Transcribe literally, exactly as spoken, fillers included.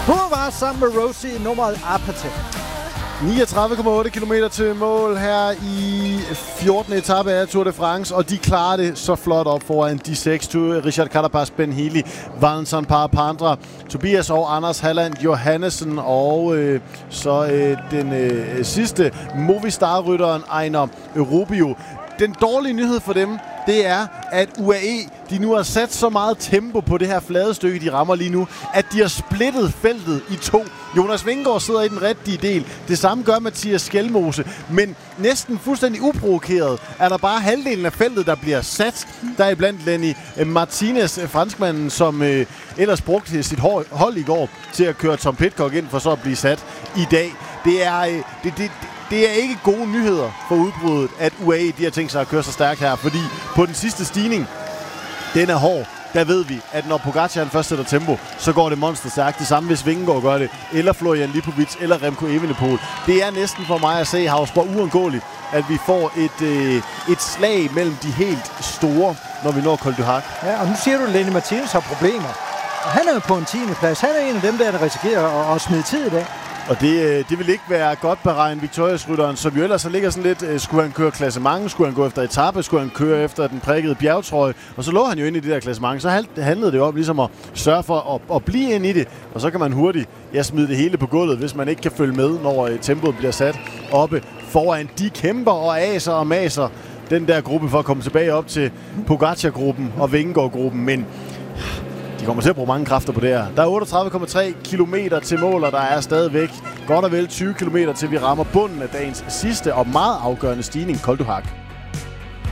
Hun var sammen med Rosie i nummeret Apathy. niogtredive komma otte kilometer til mål her i fjortende etape af Tour de France, og de klarer det så flot op foran de seks. Richard Carapaz, Ben Healy, Valentin Parapandra, Tobias og Anders Halland Johannesen, og øh, så øh, den øh, sidste Movistar-rytteren Einar Rubio. Den dårlige nyhed for dem, det er, at U A E, de nu har sat så meget tempo på det her flade stykke, de rammer lige nu, at de har splittet feltet i to. Jonas Vingegaard sidder i den rigtige del. Det samme gør Mathias Skjelmose. Men næsten fuldstændig uprovokeret er der bare halvdelen af feltet, der bliver sat. Der er iblandt Lenny Martinez, franskmanden, som øh, ellers brugte sit hold i går til at køre Tom Pidcock ind for så at blive sat i dag. Det er... Øh, det, det, Det er ikke gode nyheder for udbruddet, at U A E de har tænkt sig at køre så stærkt her, fordi på den sidste stigning, den er hård, der ved vi, at når Pogacar først sætter tempo, så går det monsterstærkt. Det samme hvis Vingegaard gør det, eller Florian Lipovic, eller Remco Evenepoel. Det er næsten for mig at se, Hausborg, uundgåeligt, at vi får et, øh, et slag mellem de helt store, når vi når Col du Hac. Ja, og nu siger du, at Lenny Martinez har problemer. Og han er jo på en tiende plads. Han er en af dem, der, der risikerer at, at smide tid i dag. Og det, det vil ikke være godt beregnet Victorious-rytteren, som jo ellers så ligger sådan lidt, skulle han køre klassement, skulle han gå efter etape, skulle han køre efter den prikkede bjergtrøje, og så lå han jo ind i det der klassement. Så handlede det jo om ligesom at sørge for at, at blive ind i det, og så kan man hurtigt ja, smide det hele på gulvet, hvis man ikke kan følge med, når tempoet bliver sat oppe foran. De kæmper og aser og maser den der gruppe for at komme tilbage op til Pogacar-gruppen og Vingegaard-gruppen, men de kommer til at bruge mange kræfter på det her. Der er otteogtredive komma tre kilometer til mål, og der er stadigvæk godt og vel tyve kilometer til vi rammer bunden af dagens sidste og meget afgørende stigning, Col du Hac.